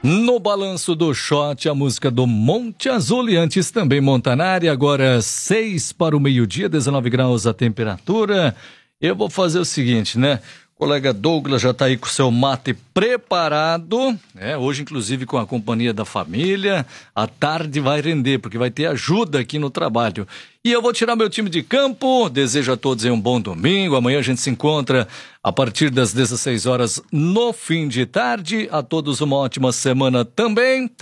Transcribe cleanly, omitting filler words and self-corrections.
No balanço do shot, a música do Monte Azul e antes também Montanari, agora 6 para o meio-dia, 19 graus a temperatura. Eu vou fazer o seguinte, né? O colega Douglas já está aí com o seu mate preparado, né? Hoje inclusive com a companhia da família, à tarde vai render, porque vai ter ajuda aqui no trabalho. E eu vou tirar meu time de campo, desejo a todos aí um bom domingo, amanhã a gente se encontra a partir das 16 horas no fim de tarde, a todos uma ótima semana também.